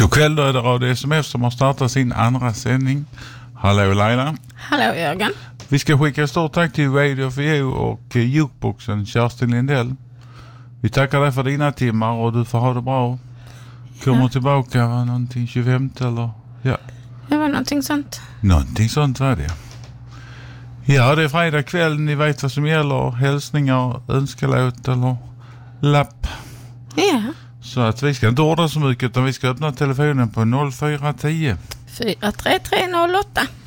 God kväll, då är det Radio SMF som har startat sin andra sändning. Hallå Laila. Hallå Jörgen. Vi ska skicka stort tack till Radio for You och Jukeboxen Kerstin Lindell. Vi tackar dig för dina timmar och du får ha det bra. Kommer tillbaka någonting 25 eller? Ja. Det var någonting sånt. Någonting sånt var det. Ja, det är fredag kväll. Ni vet vad som gäller. Hälsningar, önskelåt eller lapp. Ja. Så att vi ska inte ordra så mycket utan vi ska öppna telefonen på 0410 43308.